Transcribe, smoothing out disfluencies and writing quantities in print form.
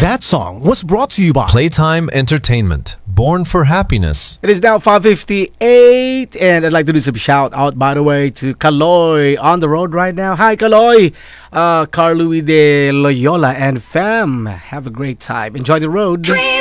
That song was brought to you by Playtime Entertainment. Born for happiness. It is now 5:58, and I'd like to do some shout out, by the way, to Kaloy on the road right now. Hi, Kaloy. Carl Louis de Loyola and fam. Have a great time. Enjoy the road.